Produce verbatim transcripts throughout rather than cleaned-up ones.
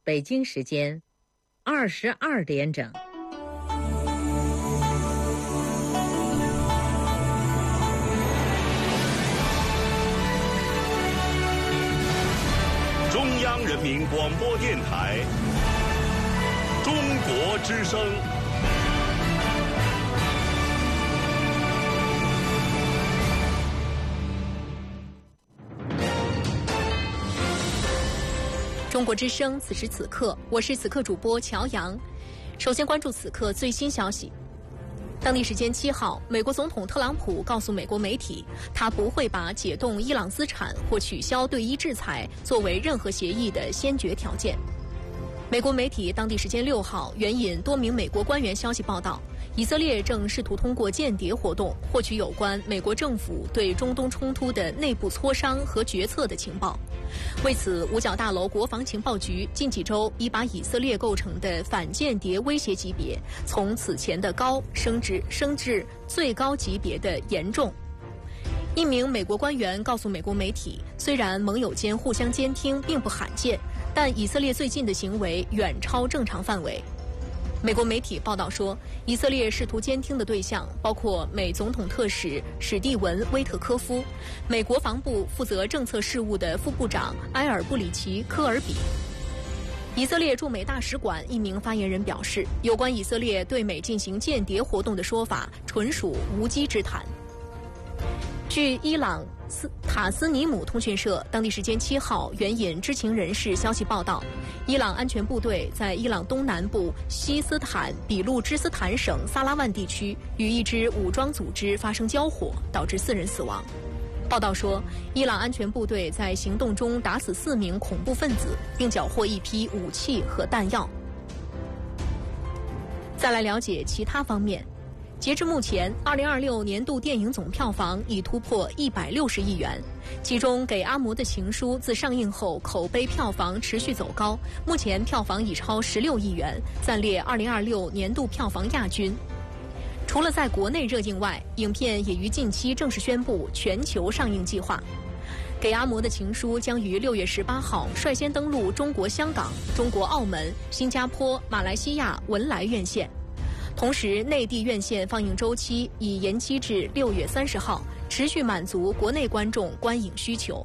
北京时间二十二点整。 中央人民广播电台中国之声。 中国之声，此时此刻，我是此刻主播乔阳。首先关注此刻最新消息。当地时间七号，美国总统特朗普告诉美国媒体，他不会把解冻伊朗资产或取消对伊制裁作为任何协议的先决条件。美国媒体当地时间六号援引多名美国官员消息报道，以色列正试图通过间谍活动获取有关美国政府对中东冲突的内部磋商和决策的情报。为此，五角大楼国防情报局近几周已把以色列构成的反间谍威胁级别从此前的高升至升至最高级别的严重。一名美国官员告诉美国媒体，虽然盟友间互相监听并不罕见，但以色列最近的行为远超正常范围。美国媒体报道说，以色列试图监听的对象包括美总统特使史蒂文·威特科夫、美国防部负责政策事务的副部长埃尔布里奇·科尔比。以色列驻美大使馆一名发言人表示，有关以色列对美进行间谍活动的说法纯属无稽之谈。据伊朗斯塔斯尼姆通讯社当地时间七号援引知情人士消息报道，伊朗安全部队在伊朗东南部西斯坦比路支斯坦省萨拉万地区与一支武装组织发生交火，导致四人死亡。报道说，伊朗安全部队在行动中打死四名恐怖分子，并缴获一批武器和弹药。再来了解其他方面。截至目前，二零二六年度电影总票房已突破一百六十亿元，其中《给阿嬷的情书》自上映后口碑票房持续走高，目前票房已超十六亿元，暂列二零二六年度票房亚军。除了在国内热映外，影片也于近期正式宣布全球上映计划。《给阿嬷的情书》将于六月十八号率先登陆中国香港、中国澳门、新加坡、马来西亚文莱院线。同时，内地院线放映周期已延期至六月三十号，持续满足国内观众观影需求。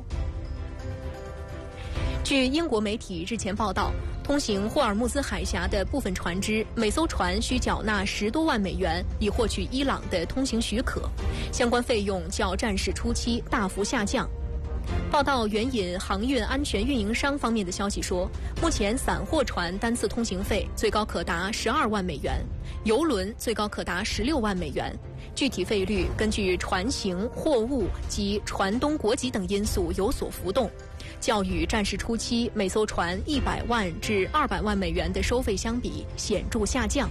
据英国媒体日前报道，通行霍尔木兹海峡的部分船只，每艘船需缴纳十多万美元以获取伊朗的通行许可，相关费用较战事初期大幅下降。报道援引航运安全运营商方面的消息说，目前散货船单次通行费最高可达十二万美元，邮轮最高可达十六万美元，具体费率根据船型、货物及船东国籍等因素有所浮动，较与战事初期每艘船一百万至二百万美元的收费相比显著下降。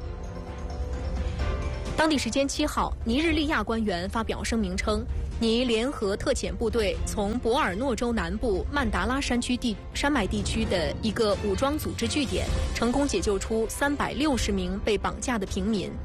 当地时间七号，尼日利亚官员发表声明称，尼联合特遣部队从博尔诺州南部曼达拉山区地山脉地区的一个武装组织据点，成功解救出三百六十名被绑架的平民。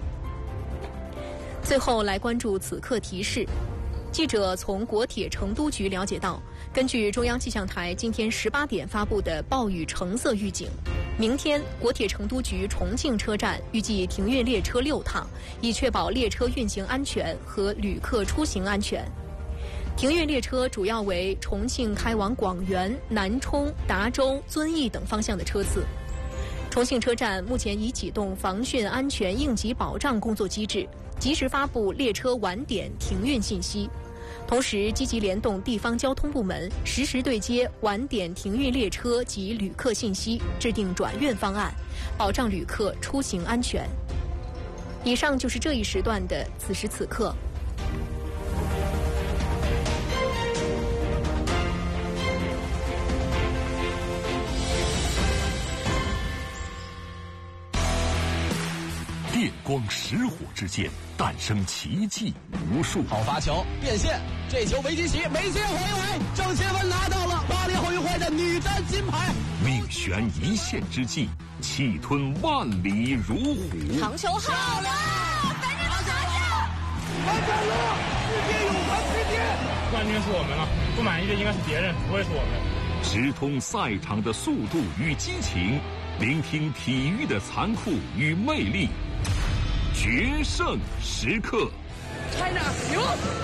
最后来关注此刻提示。记者从国铁成都局了解到，根据中央气象台今天十八点发布的暴雨橙色预警，明天国铁成都局重庆车站预计停运列车六趟，以确保列车运行安全和旅客出行安全。停运列车主要为重庆开往广元、南充、达州、遵义等方向的车次。重庆车站目前已启动防汛安全应急保障工作机制，及时发布列车晚点停运信息，同时积极联动地方交通部门，实时对接晚点停运列车及旅客信息，制定转运方案，保障旅客出行安全。以上就是这一时段的此时此刻。 电光石火之间诞生奇迹无数。 好发球变线，这球没进起，没进回回，郑钦文拿到了巴黎奥运会的女单金牌。 命悬一线之际，气吞万里如虎。 长球好了，反正打架， 完成了，世界有完世界。 冠军是我们了，不满意的应该是别人，不会是我们。 直通赛场的速度与激情，聆听体育的残酷与魅力。决胜时刻 China 赢。